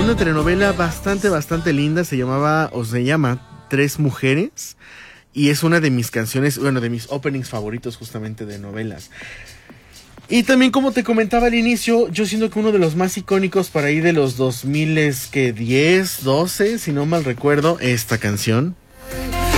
una telenovela bastante linda, se llama Tres Mujeres, y es una de mis canciones, bueno, de mis openings favoritos justamente de novelas. Y también, como te comentaba al inicio, yo siento que uno de los más icónicos para ahí de los 2010, 12, si no mal recuerdo, esta canción.